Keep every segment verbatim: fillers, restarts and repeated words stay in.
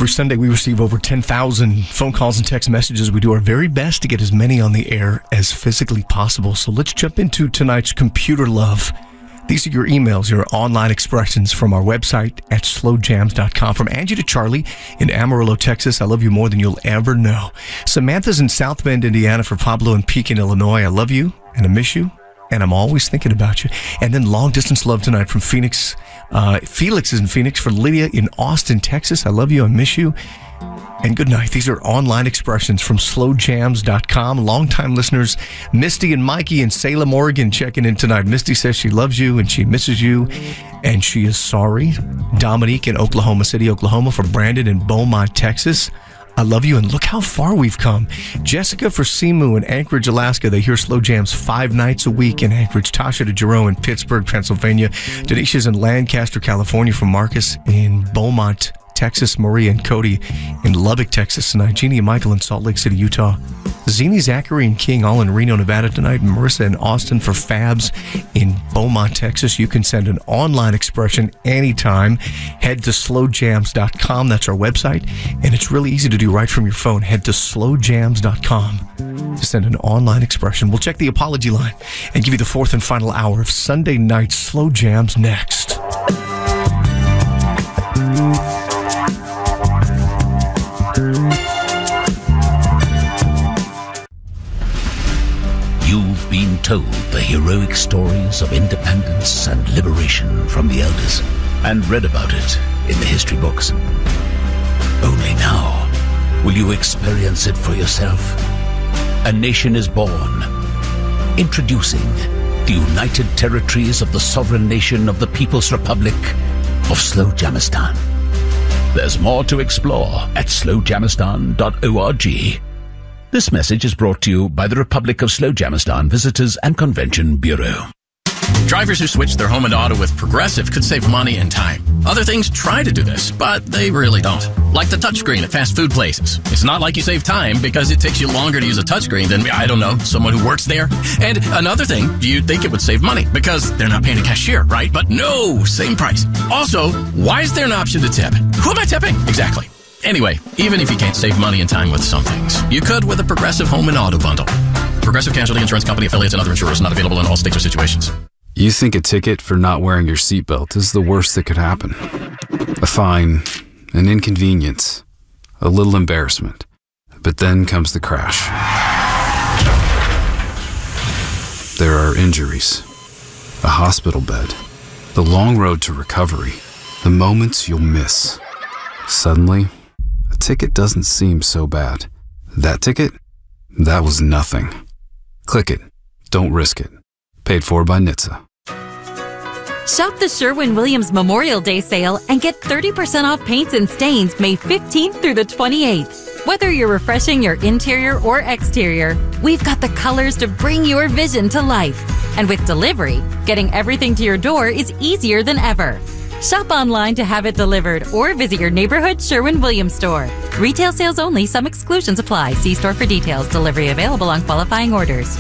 Every Sunday, we receive over ten thousand phone calls and text messages. We do our very best to get as many on the air as physically possible. So let's jump into tonight's Computer Love. These are your emails, your online expressions from our website at slow jams dot com. From Angie to Charlie in Amarillo, Texas, I love you more than you'll ever know. Samantha's in South Bend, Indiana for Pablo in Pekin, Illinois. I love you and I miss you. And I'm always thinking about you. And then long distance love tonight from Phoenix. Uh, Felix is in Phoenix for Lydia in Austin, Texas. I love you. I miss you. And good night. These are online expressions from slow jams dot com. Longtime listeners, Misty and Mikey in Salem, Oregon, checking in tonight. Misty says she loves you and she misses you and she is sorry. Dominique in Oklahoma City, Oklahoma for Brandon in Beaumont, Texas. I love you, and look how far we've come. Jessica for Simu in Anchorage, Alaska. They hear Slow Jams five nights a week in Anchorage. Tasha to Jerome in Pittsburgh, Pennsylvania. Denisha's in Lancaster, California for Marcus in Beaumont, Texas. Maria and Cody in Lubbock, Texas tonight. Jeannie and Michael in Salt Lake City, Utah. Zini, Zachary, and King all in Reno, Nevada tonight. Marissa in Austin for Fabs in Beaumont, Texas. You can send an online expression anytime. Head to slow jams dot com. That's our website. And it's really easy to do right from your phone. Head to slow jams dot com to send an online expression. We'll check the apology line and give you the fourth and final hour of Sunday night Slow Jams next. You've been told the heroic stories of independence and liberation from the elders, and read about it in the history books. Only now will you experience it for yourself. A nation is born. Introducing the United Territories of the Sovereign Nation of the People's Republic of Slow Jamistan. There's more to explore at slow jamistan dot org. This message is brought to you by the Republic of Slow Jamistan Visitors and Convention Bureau. Drivers who switch their home and auto with Progressive could save money and time. Other things try to do this, but they really don't. Like the touchscreen at fast food places. It's not like you save time because it takes you longer to use a touchscreen than, I don't know, someone who works there. And another thing, you'd think it would save money because they're not paying a cashier, right? But no, same price. Also, why is there an option to tip? Who am I tipping? Exactly. Anyway, even if you can't save money and time with some things, you could with a Progressive Home and Auto Bundle. Progressive Casualty Insurance Company, affiliates, and other insurers not available in all states or situations. You think a ticket for not wearing your seatbelt is the worst that could happen. A fine, an inconvenience, a little embarrassment. But then comes the crash. There are injuries, a hospital bed, the long road to recovery, the moments you'll miss. Suddenly, a ticket doesn't seem so bad. That ticket? That was nothing. Click it. Don't risk it. Paid for by N H T S A. Shop the Sherwin-Williams Memorial Day sale and get thirty percent off paints and stains May fifteenth through the twenty-eighth. Whether you're refreshing your interior or exterior, we've got the colors to bring your vision to life. And with delivery, getting everything to your door is easier than ever. Shop online to have it delivered or visit your neighborhood Sherwin-Williams store. Retail sales only. Some exclusions apply. See store for details. Delivery available on qualifying orders.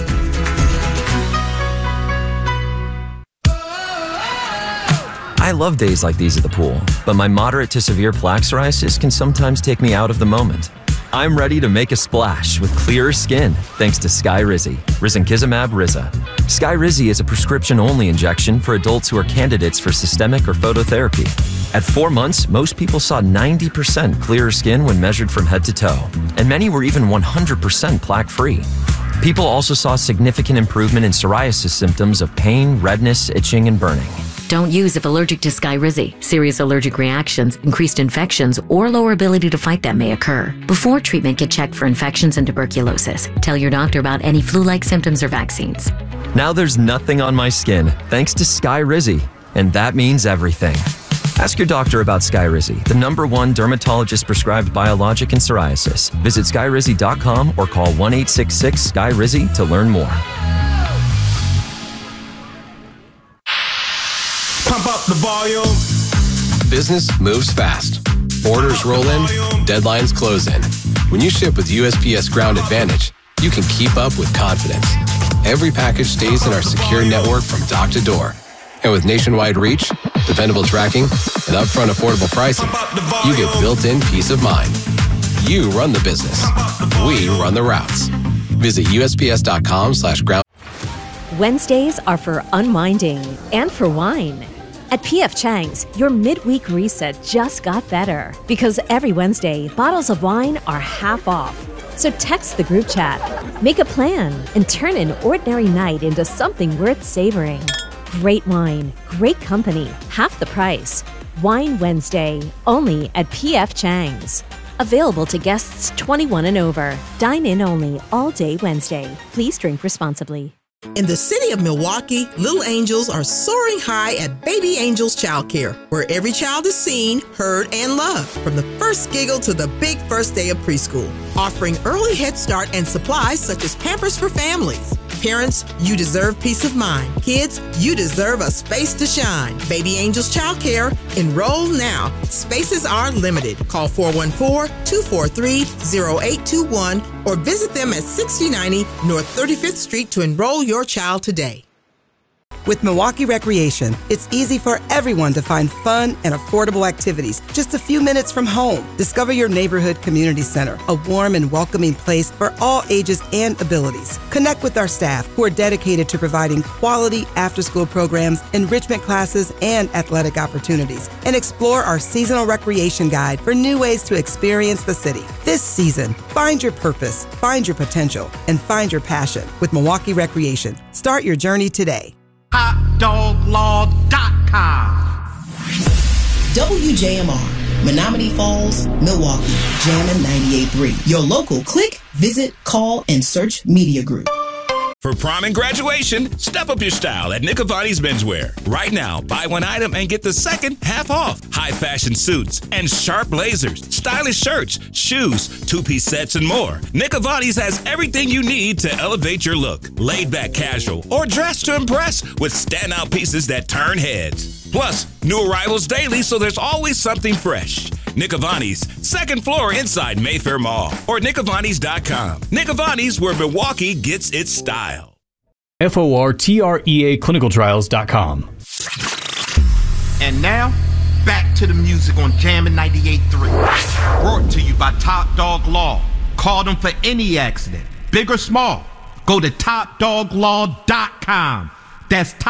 I love days like these at the pool, but my moderate to severe plaque psoriasis can sometimes take me out of the moment. I'm ready to make a splash with clearer skin thanks to Skyrizi, risankizumab Riza. Skyrizi is a prescription-only injection for adults who are candidates for systemic or phototherapy. At four months, most people saw ninety percent clearer skin when measured from head to toe, and many were even one hundred percent plaque-free. People also saw significant improvement in psoriasis symptoms of pain, redness, itching, and burning. Don't use if allergic to Skyrizi. Serious allergic reactions, increased infections, or lower ability to fight them may occur. Before treatment, get checked for infections and tuberculosis. Tell your doctor about any flu-like symptoms or vaccines. Now there's nothing on my skin thanks to Skyrizi, and that means everything. Ask your doctor about Skyrizi, the number one dermatologist-prescribed biologic in psoriasis. Visit skyrizi dot com or call one eight six six S K Y R I Z Y to learn more. Pump up the volume. Business moves fast. Orders roll in, deadlines close in. When you ship with U S P S Ground Advantage, you can keep up with confidence. Every package stays in our secure network from dock to door. And with nationwide reach, dependable tracking, and upfront affordable pricing, you get built-in peace of mind. You run the business. We run the routes. Visit U S P S dot com slash ground. Wednesdays are for unwinding and for wine. At P F Chang's, your midweek reset just got better because every Wednesday, bottles of wine are half off. So text the group chat, make a plan, and turn an ordinary night into something worth savoring. Great wine, great company, half the price. Wine Wednesday, only at P F Chang's. Available to guests twenty-one and over. Dine in only all day Wednesday. Please drink responsibly. In the city of Milwaukee, Little Angels are soaring high at Baby Angels Child Care, where every child is seen, heard, and loved, from the first giggle to the big first day of preschool. Offering early head start and supplies such as Pampers for families. Parents, you deserve peace of mind. Kids, you deserve a space to shine. Baby Angels Child Care. Enroll now. Spaces are limited. Call four one four, two four three, zero eight two one or visit them at sixty ninety North thirty-fifth Street to enroll your child today. With Milwaukee Recreation, it's easy for everyone to find fun and affordable activities just a few minutes from home. Discover your neighborhood community center, a warm and welcoming place for all ages and abilities. Connect with our staff who are dedicated to providing quality after-school programs, enrichment classes, and athletic opportunities. And explore our seasonal recreation guide for new ways to experience the city. This season, find your purpose, find your potential, and find your passion with Milwaukee Recreation. Start your journey today. hot dog law dot com. W J M R, Menominee Falls, Milwaukee, Jammin' ninety-eight point three. Your local click, visit, call, and search media group. For prom and graduation, step up your style at Nicovani's Menswear. Right now, buy one item and get the second half off. High fashion suits and sharp blazers, stylish shirts, shoes, two-piece sets, and more. Nicovani's has everything you need to elevate your look. Laid back casual or dress to impress with standout pieces that turn heads. Plus, new arrivals daily, so there's always something fresh. Nicovani's, second floor inside Mayfair Mall, or Nicovanis dot com. Nicovani's, where Milwaukee gets its style. F O R T R E A clinical trials dot com. And now, back to the music on Jammin' ninety-eight point three. Brought to you by Top Dog Law. Call them for any accident, big or small. Go to top dog law dot com. That's top